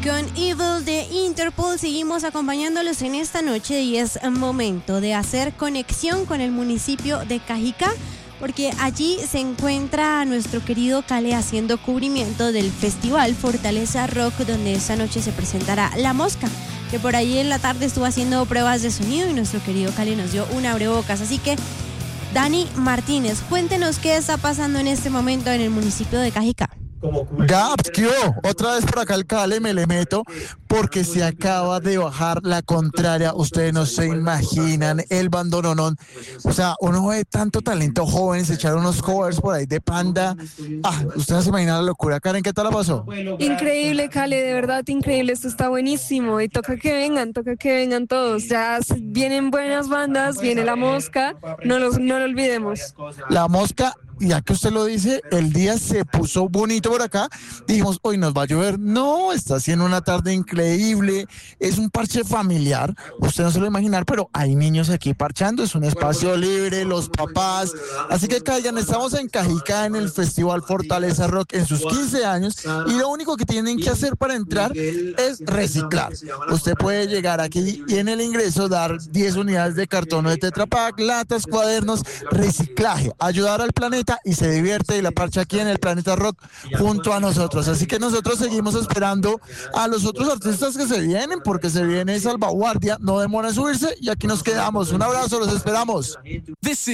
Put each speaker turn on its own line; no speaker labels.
Con Evil de Interpol seguimos acompañándolos en esta noche y es momento de hacer conexión con el municipio de Cajicá, porque allí se encuentra nuestro querido Cale haciendo cubrimiento del festival Fortaleza Rock, donde esta noche se presentará La Mosca, que por ahí en la tarde estuvo haciendo pruebas de sonido y nuestro querido Cale nos dio un abrebocas. Así que, Dani Martínez, cuéntenos qué está pasando en este momento en el municipio de Cajicá.
Gaps, ¿qué hubo? Otra vez por acá el Cale, me le meto porque se acaba de bajar la contraria. Ustedes no se imaginan el bandononón. O sea, uno ve tanto talento joven, se echaron unos covers por ahí de Panda. Ustedes no se imaginan la locura. Karen, ¿qué tal la pasó?
Increíble, Cale, de verdad increíble. Esto está buenísimo y toca que vengan todos. Ya vienen buenas bandas, viene La Mosca, no lo olvidemos.
La Mosca. Ya que usted lo dice, el día se puso bonito por acá. Dijimos, hoy nos va a llover. No, está haciendo una tarde increíble. Es un parche familiar. Usted no se lo va a imaginar, pero hay niños aquí parchando. Es un espacio libre, los papás. Así que caigan, estamos en Cajicá en el Festival Fortaleza Rock en sus 15 años. Y lo único que tienen que hacer para entrar es reciclar. Usted puede llegar aquí y en el ingreso dar 10 unidades de cartón o de Tetra Pak, latas, cuadernos, reciclaje, ayudar al planeta y se divierte y la parcha aquí en el Planeta Rock junto a nosotros. Así que nosotros seguimos esperando a los otros artistas que se vienen, porque se viene Salvaguardia, no demora en subirse y aquí nos quedamos. Un abrazo, los esperamos.